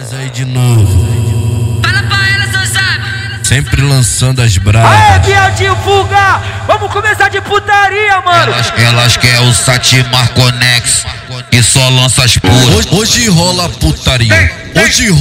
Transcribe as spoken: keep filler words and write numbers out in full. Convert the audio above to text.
Nós aí de novo. Fala pra elas, não sabe. Sempre lançando as bravas. Aê, viadinho vulgar! Vamos começar de putaria, mano! Elas, elas querem o Satimar Conex, que só lança as puras. Hoje, hoje rola putaria. Hoje